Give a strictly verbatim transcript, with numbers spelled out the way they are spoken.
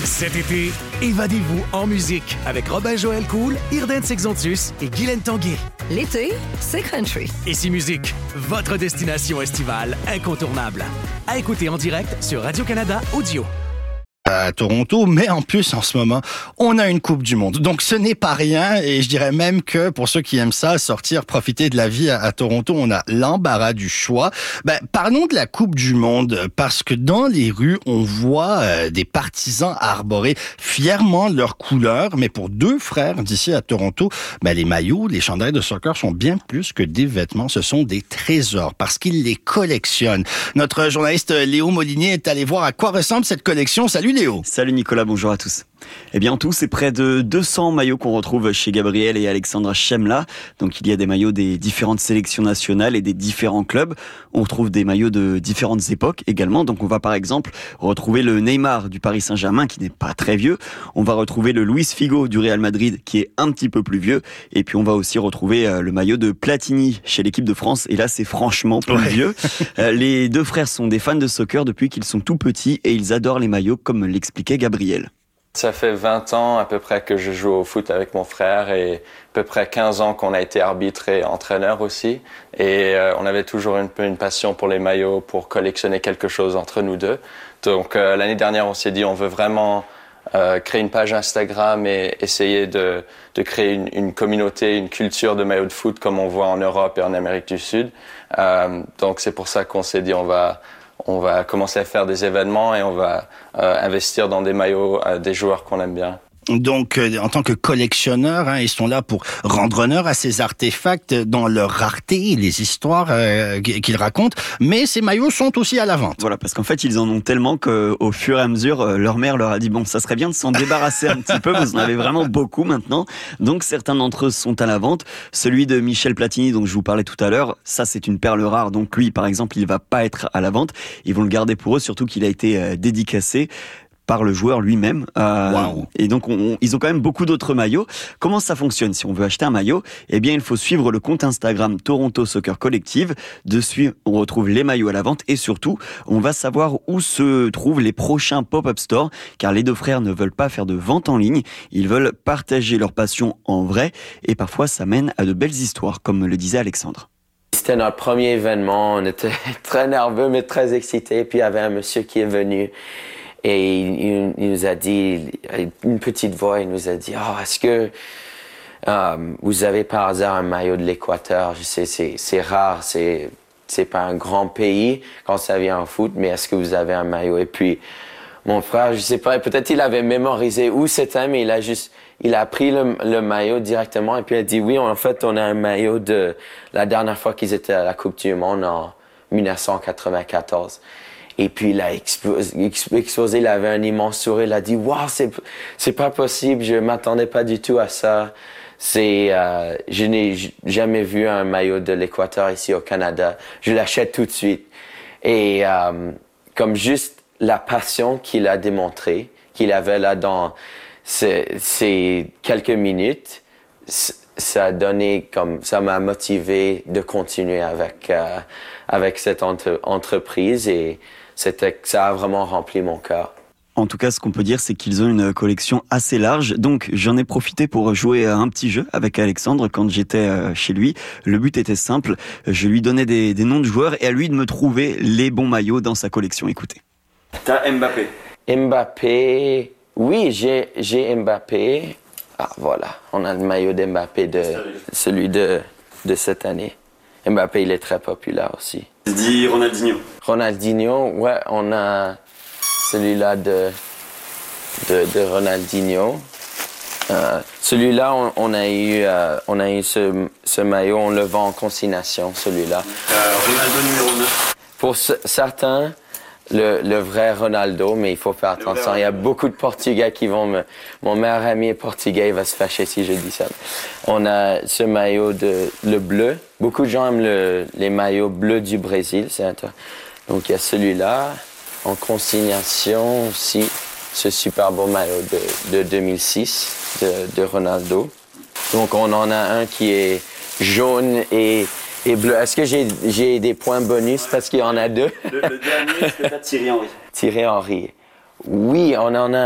Cet été, évadez-vous en musique avec Robin-Joël Cool, Irden Sexontus et Guylaine Tanguay. L'été, c'est country. Ici Musique, votre destination estivale incontournable. À écouter en direct sur Radio-Canada Audio. À Toronto, mais en plus en ce moment, on a une Coupe du Monde. Donc ce n'est pas rien et je dirais même que pour ceux qui aiment ça, sortir, profiter de la vie à, à Toronto, on a l'embarras du choix. Ben, parlons de la Coupe du Monde parce que dans les rues, on voit euh, des partisans arborer fièrement leurs couleurs, mais pour deux frères d'ici à Toronto, ben, les maillots, les chandails de soccer sont bien plus que des vêtements, ce sont des trésors parce qu'ils les collectionnent. Notre journaliste Léo Molinier est allé voir à quoi ressemble cette collection. Salut Léo. Salut Nicolas, bonjour à tous. Eh bien en tout, c'est près de deux cents maillots qu'on retrouve chez Gabriel et Alexandra Chemla. Donc il y a des maillots des différentes sélections nationales et des différents clubs. On retrouve des maillots de différentes époques également. Donc on va par exemple retrouver le Neymar du Paris Saint-Germain qui n'est pas très vieux. On va retrouver le Luis Figo du Real Madrid qui est un petit peu plus vieux. Et puis on va aussi retrouver le maillot de Platini chez l'équipe de France. Et là c'est franchement plus ouais. vieux. Les deux frères sont des fans de soccer depuis qu'ils sont tout petits et ils adorent les maillots comme l'expliquait Gabriel. Ça fait vingt ans à peu près que je joue au foot avec mon frère et à peu près quinze ans qu'on a été arbitre et entraîneur aussi. Et euh, on avait toujours un peu une passion pour les maillots, pour collectionner quelque chose entre nous deux. Donc euh, l'année dernière, on s'est dit on veut vraiment euh, créer une page Instagram et essayer de, de créer une, une communauté, une culture de maillots de foot comme on voit en Europe et en Amérique du Sud. Euh, donc c'est pour ça qu'on s'est dit on va... On va commencer à faire des événements et on va euh, investir dans des maillots euh, des joueurs qu'on aime bien. Donc, euh, en tant que collectionneurs, hein, ils sont là pour rendre honneur à ces artefacts dans leur rareté, les histoires euh, qu'ils racontent. Mais ces maillots sont aussi à la vente. Voilà, parce qu'en fait, ils en ont tellement qu'au fur et à mesure, euh, leur mère leur a dit « Bon, ça serait bien de s'en débarrasser un petit peu, vous en avez vraiment beaucoup maintenant. » Donc, certains d'entre eux sont à la vente. Celui de Michel Platini, dont je vous parlais tout à l'heure, ça, c'est une perle rare. Donc, lui, par exemple, il va pas être à la vente. Ils vont le garder pour eux, surtout qu'il a été euh, dédicacé par le joueur lui-même. Euh, wow. Et donc, on, on, ils ont quand même beaucoup d'autres maillots. Comment ça fonctionne? Si on veut acheter un maillot, eh bien, il faut suivre le compte Instagram Toronto Soccer Collective. Dessus, on retrouve les maillots à la vente et surtout, on va savoir où se trouvent les prochains pop-up stores, car les deux frères ne veulent pas faire de vente en ligne. Ils veulent partager leur passion en vrai et parfois, ça mène à de belles histoires, comme le disait Alexandre. C'était notre premier événement. On était très nerveux, mais très excités. Puis, il y avait un monsieur qui est venu. Et il, il nous a dit, une petite voix, il nous a dit, oh, est-ce que euh, vous avez par hasard un maillot de l'Équateur? Je sais, c'est, c'est rare, c'est, c'est pas un grand pays quand ça vient en foot, mais est-ce que vous avez un maillot? Et puis, mon frère, je sais pas, peut-être il avait mémorisé où c'était, mais il a juste, il a pris le, le maillot directement et puis il a dit, oui, en fait, on a un maillot de la dernière fois qu'ils étaient à la Coupe du Monde en dix-neuf cent quatre-vingt-quatorze. Et puis il a explosé, explosé, il avait un immense sourire, il a dit « Wow, c'est, c'est pas possible, je m'attendais pas du tout à ça. C'est, euh, je n'ai jamais vu un maillot de l'Équateur ici au Canada. Je l'achète tout de suite. » Et euh, comme juste la passion qu'il a démontrée, qu'il avait là dans ces, ces quelques minutes, ça a donné comme ça m'a motivé de continuer avec euh, avec cette entre, entreprise et c'était ça a vraiment rempli mon cœur. En tout cas, ce qu'on peut dire, c'est qu'ils ont une collection assez large. Donc, j'en ai profité pour jouer à un petit jeu avec Alexandre quand j'étais chez lui. Le but était simple. Je lui donnais des, des noms de joueurs et à lui de me trouver les bons maillots dans sa collection. Écoutez. T'as Mbappé. Mbappé. Oui, j'ai, j'ai Mbappé. Ah, voilà. On a le maillot d'Mbappé de celui de, de cette année. Mbappé, il est très populaire aussi. Dis Ronaldinho. Ronaldinho, ouais, on a celui-là de, de, de Ronaldinho. Euh, celui-là, on, on a eu, euh, on a eu ce, ce maillot, on le vend en consignation, celui-là. Euh, Ronaldo numéro neuf. Pour ce, certains, le, le vrai Ronaldo, mais il faut faire attention. Il y a beaucoup de Portugais qui vont me... Mon meilleur ami est portugais, il va se fâcher si je dis ça. On a ce maillot de le bleu. Beaucoup de gens aiment le, les maillots bleus du Brésil. C'est un... Donc il y a celui-là en consignation aussi. Ce super beau maillot de, de deux mille six de, de Ronaldo. Donc on en a un qui est jaune et Et bleu. Est-ce que j'ai, j'ai des points bonus parce qu'il y en a deux? Le, le dernier, c'est peut-être Thierry Henry. Thierry Henry. Oui, on en a